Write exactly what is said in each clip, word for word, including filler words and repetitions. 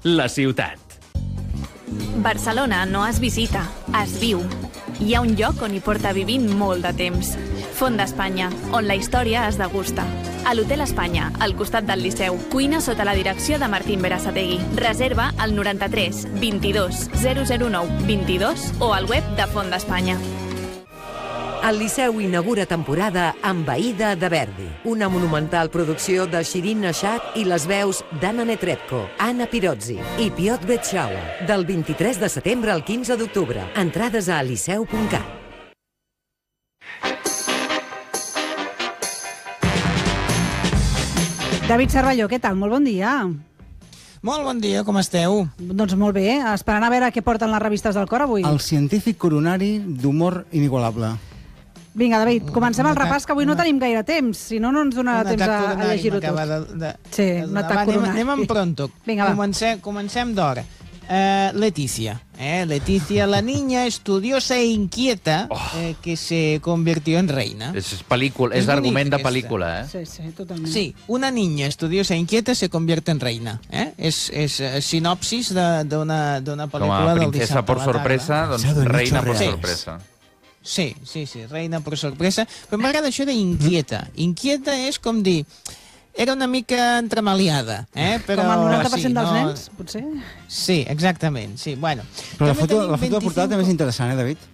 la ciutat. Barcelona no es visita, es viu. Hi ha un lloc on hi porta vivint molt de temps. Font d'Espanya, on la història es degusta. A l'Hotel Espanya, al costat del Liceu. Cuina sota la direcció de Martín Berasategui. Reserva al noranta-tres vint-i-dos zero zero nou vint-i-dos o al web de Font d'Espanya. El Liceu inaugura temporada amb Aïda de Verdi, una monumental producció de Shirin Nashat i les veus d'Anna Netrebko, Anna Pirozzi i Piotr Betxaua, del vint-i-tres de setembre al quinze d'octubre. Entrades a liceu punt cat. David Cervelló, què tal? Molt bon dia. Molt bon dia, com esteu? Doncs molt bé, esperant a veure què porten les revistes del cor avui. El científic coronari d'humor inigualable. Vinga, David, comencem el repàs, que avui no tenim gaire temps, si no, no ens donarà temps a, a llegir-ho tot. De, de, sí, un atac coronari. Anem, anem en pronto. Vinga, va. Comencem, comencem d'hora. Uh, Leticia. Eh? Leticia, la niña estudiosa e inquieta oh. eh, que se convirtió en reina. És, pel·lícula, és, és argument de pel·lícula, eh? Sí, sí, totalment. Sí, una niña estudiosa e inquieta se convierte en reina. Eh? És, és uh, sinopsis d'una pel·lícula del dissabte. Com a princesa por sorpresa, doncs reina por sí. sorpresa. Sí, sí, sí, reina por sorpresa. Però m'agrada això d'inquieta. Inquieta és com dir... Era una mica entremaliada, eh? Però, com el noranta per cent sí, dels no... nens, potser? Sí, exactament, sí. Bueno, però la foto, la foto de portada també és interessant, eh, David?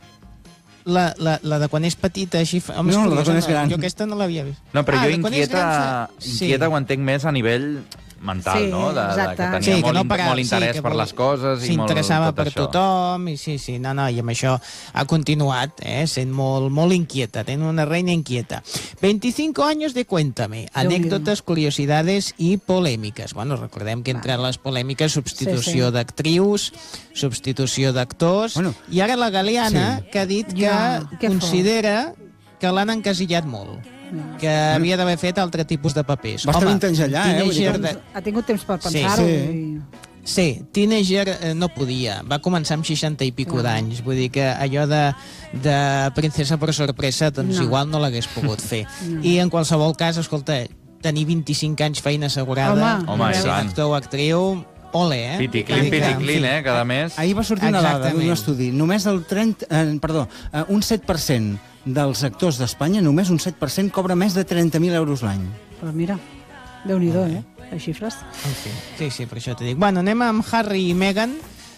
La, la, la de quan és petita, així... Home, no, és la de quan és gran. Jo aquesta no l'havia vist. No, però ah, jo inquieta, gran... inquieta sí. ho entenc més a nivell mental, sí, no? De, de, que tenia sí, que molt, no parava, molt interès sí, per les coses i molt s'interessava per això. tothom, i sí, sí, no, no, i amb això ha continuat, eh, sent molt, molt inquieta, ten una reina inquieta. veinticinco años de Cuéntame, anécdotas, curiosidades i polèmiques. Bueno, recordem que entre les polèmiques, substitució sí, sí. d'actrius, substitució d'actors, bueno, i ara la Galeana, sí. que ha dit que ja, considera que l'han encasillat molt. Que havia d'haver fet altre tipus de papers. Va estar vint anys allà, eh? De... Ha tingut temps per pensar-ho. Sí, sí. I... sí, teenager eh, no podia. Va començar amb seixanta i pico d'anys. Vull dir que allò de, de princesa per sorpresa, doncs no. igual no l'hagués pogut fer. No. I en qualsevol cas, escolta, tenir vint-i-cinc anys feina assegurada, home, ser actor o actriu... Ole, eh? Piticlin, piticlin, eh? Cada mes. Ahir va sortir una dada d'un estudi. Només el trenta... Eh, perdó, eh, un set per cent dels actors d'Espanya, només un set per cent cobra més de trenta mil euros l'any. Però mira, Déu-n'hi-do, eh? Les xifres. Okay. Sí, sí, per això t'he dit. Bueno, anem amb Harry i Meghan.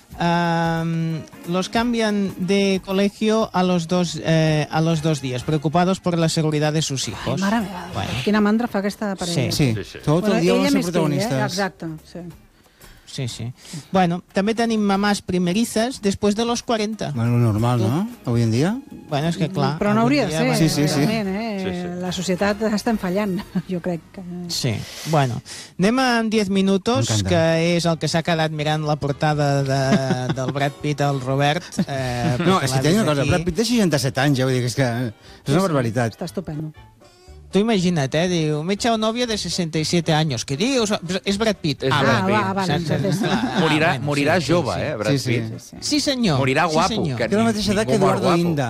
Uh, los cambian de colegio a los dos eh, a los dos días, preocupados por la seguridad de sus hijos. Ai, mare meva, bueno. Quina mandra fa aquesta parella. Sí, sí, sí. Tot el dia van ser protagonistes. Eh? Exacte, sí. Sí, sí. Bueno, també tenim mamàs primerizas després de los cuarenta. Bueno, normal, no? Avui en dia. Bueno, és que clar... Però no hauria de ser, sí, sí, sí. Eh? Sí, sí. La societat està fallant, jo crec. Que... Sí, bueno. Anem amb diez minutos, que és el que s'ha quedat mirant la portada de, del Brad Pitt al Robert. Eh, no, si tenia una cosa, Brad Pitt té seixanta-set anys, ja vull dir que és, que és una barbaritat. Està estupendo. Tu imagina't, eh, diu, me he echado novia de sesenta y siete años. ¿Qué dius? És Brad Pitt. És ah, Brad Pitt. Ah, va, vale. Ah, morirà bueno, morirà sí, jove, sí, sí. eh, Brad sí, Pitt. Sí, sí. sí senyor. Morirà guapo. Sí, senyor. Que té la mateixa edat que Eduardo Inda.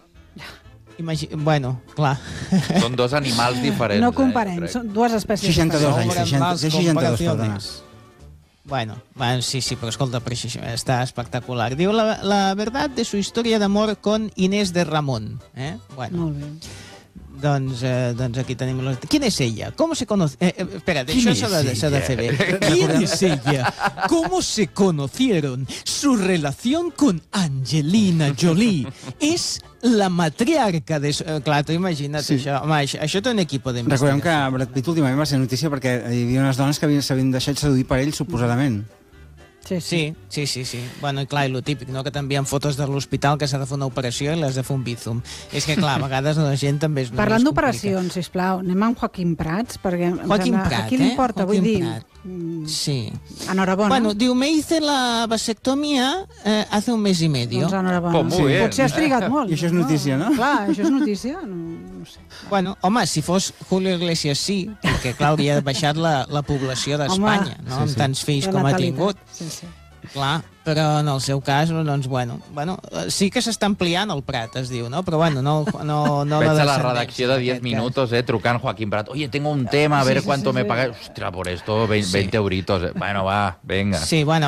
Imagi... Bueno, clar. Són dos animals diferents. No comparem, eh, són dues espècies seixanta-dos diferents. anys, seixanta-dos, perdona. Bueno, bueno, sí, sí, però escolta, per això està espectacular. Diu la, la verdad de su historia de amor con Inés de Ramón. Eh? Bueno. Molt bé. Doncs, eh, doncs aquí tenim... Los... ¿Quién es ella? ¿Cómo se conoce? Eh, eh, espera, això s'ha de, de fer bé. ¿Quién es ella? ¿Cómo se conocieron? Su relación con Angelina Jolie. És la matriarca de... Eh, clar, tu imagina't sí. això. Home, això, això té un equip d'investigació. Recordem que Brad Pitt últimament va ser notícia perquè hi havia unes dones que s'havien deixat seduir per ell, suposadament. Sí, sí. Sí, sí, sí, sí. Bueno, i clar, i lo típic, no?, que t'envien fotos de l'hospital que s'ha de fer una operació i l'has de fer un bizum. És que, clar, a vegades la gent també és... Parlant d'operacions, sisplau, anem amb Joaquim Prats, perquè... Joaquim sembla, Prat, a qui li importa, eh? vull dir... Prat. Sí. Enhorabona. Bueno, diu, me hice la vasectomia eh, hace un mes y medio. Doncs enhorabona. Pues muy bien. Potser has trigat molt. I això és notícia, no? Clar, això és notícia, no, no sé. Bueno, home, si fos Julio Iglesias sí, perquè, clar, hauria baixat la, la població d'Espanya, no?, sí, amb sí. tants fills La com ha natalitat. tingut. Sí, sí. Clar, però en el seu cas, doncs, bueno, bueno sí que s'està ampliant el Prat, es diu, no? Però, bueno, no, no, no Veig la a la descendència, redacció de diez minutos, eh, trucant Joaquín Prat. Oye, tengo un tema, a ver Sí, sí, cuánto sí, me sí. pagáis. Ostras, por esto, veinte euritos. Bueno, va, venga. Sí, bueno,